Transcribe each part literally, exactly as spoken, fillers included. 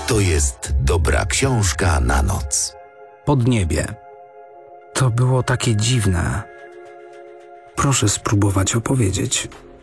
To jest dobra książka na noc. Podniebie. To było takie dziwne. Proszę spróbować opowiedzieć.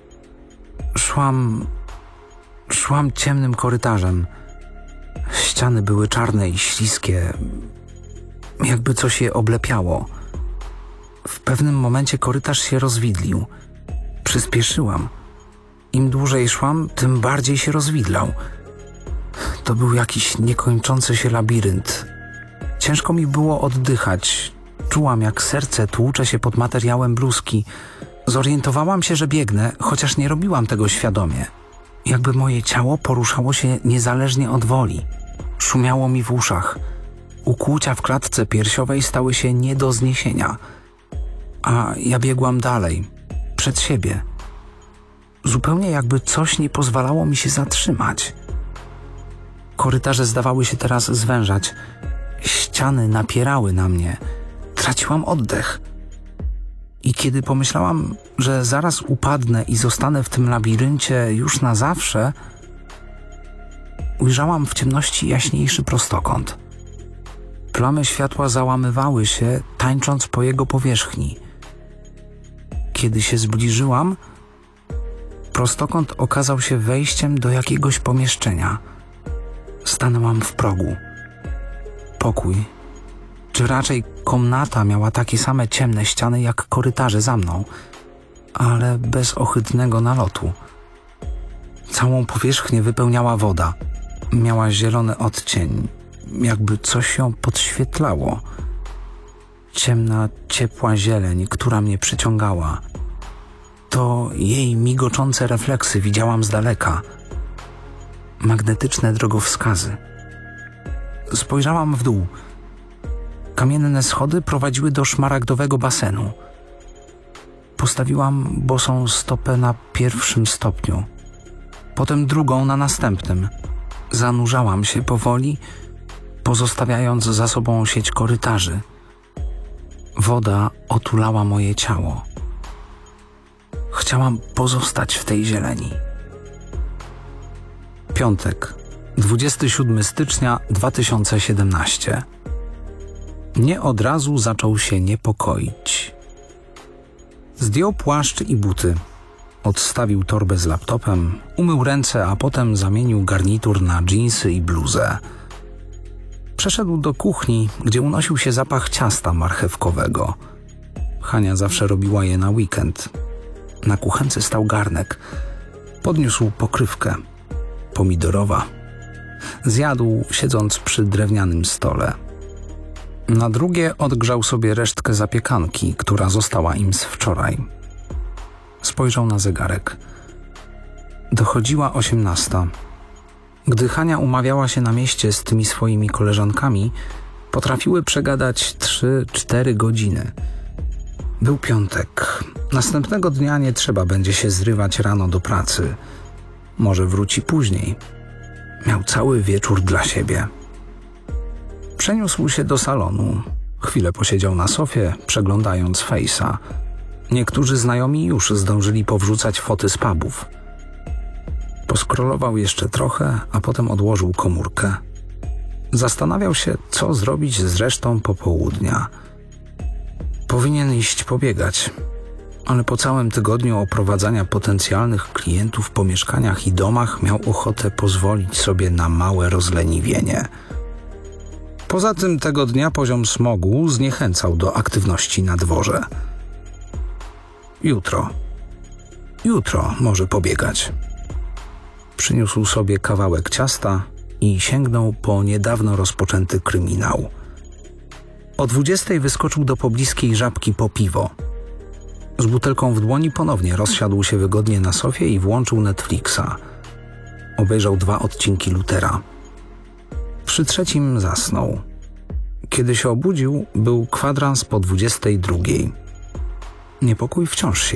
Szłam... Szłam ciemnym korytarzem. Ściany były czarne i śliskie. Jakby coś je oblepiało. W pewnym momencie korytarz się rozwidlił. Przyspieszyłam. Im dłużej szłam, tym bardziej się rozwidlał. To był jakiś niekończący się labirynt. Ciężko mi było oddychać. Czułam, jak serce tłucze się pod materiałem bluzki. Zorientowałam się, że biegnę, chociaż nie robiłam tego świadomie. Jakby moje ciało poruszało się niezależnie od woli. Szumiało mi w uszach. Ukłucia w klatce piersiowej stały się nie do zniesienia. A ja biegłam dalej, przed siebie. Zupełnie jakby coś nie pozwalało mi się zatrzymać. Korytarze zdawały się teraz zwężać. Ściany napierały na mnie. Traciłam oddech. I kiedy pomyślałam, że zaraz upadnę i zostanę w tym labiryncie już na zawsze, ujrzałam w ciemności jaśniejszy prostokąt. Plamy światła załamywały się, tańcząc po jego powierzchni. Kiedy się zbliżyłam, prostokąt okazał się wejściem do jakiegoś pomieszczenia. Stanęłam w progu. Pokój, czy raczej komnata, miała takie same ciemne ściany jak korytarze za mną, ale bez ohydnego nalotu. Całą powierzchnię wypełniała woda. Miała zielony odcień, jakby coś ją podświetlało. Ciemna, ciepła zieleń, która mnie przyciągała. To jej migoczące refleksy widziałam z daleka. Magnetyczne drogowskazy. Spojrzałam w dół. Kamienne schody prowadziły do szmaragdowego basenu. Postawiłam bosą stopę na pierwszym stopniu, potem drugą na następnym. Zanurzałam się powoli, pozostawiając za sobą sieć korytarzy. Woda otulała moje ciało. Chciałam pozostać w tej zieleni. Piątek, dwudziestego siódmego stycznia dwa tysiące siedemnastego. Nie od razu zaczął się niepokoić. Zdjął płaszcz i buty. Odstawił torbę z laptopem, umył ręce, a potem zamienił garnitur na dżinsy i bluzę. Przeszedł do kuchni, gdzie unosił się zapach ciasta marchewkowego. Hania zawsze robiła je na weekend. Na kuchence stał garnek. Podniósł pokrywkę. Pomidorowa. Zjadł, siedząc przy drewnianym stole. Na drugie odgrzał sobie resztkę zapiekanki, która została im z wczoraj. Spojrzał na zegarek. Dochodziła osiemnasta. Gdy Hania umawiała się na mieście z tymi swoimi koleżankami, potrafiły przegadać trzy cztery godziny. Był piątek. Następnego dnia nie trzeba będzie się zrywać rano do pracy. Może wróci później. Miał cały wieczór dla siebie. Przeniósł się do salonu. Chwilę posiedział na sofie, przeglądając Face'a. Niektórzy znajomi już zdążyli powrzucać foty z pubów. Poskrolował jeszcze trochę, a potem odłożył komórkę. Zastanawiał się, co zrobić z resztą popołudnia. Powinien iść pobiegać, ale po całym tygodniu oprowadzania potencjalnych klientów po mieszkaniach i domach miał ochotę pozwolić sobie na małe rozleniwienie. Poza tym tego dnia poziom smogu zniechęcał do aktywności na dworze. Jutro. Jutro może pobiegać. Przyniósł sobie kawałek ciasta i sięgnął po niedawno rozpoczęty kryminał. O dwudziestej wyskoczył do pobliskiej Żabki po piwo. Z butelką w dłoni ponownie rozsiadł się wygodnie na sofie i włączył Netflixa. Obejrzał dwa odcinki Lutera. Przy trzecim zasnął. Kiedy się obudził, był kwadrans po dwudziestej drugiej. Niepokój wciąż się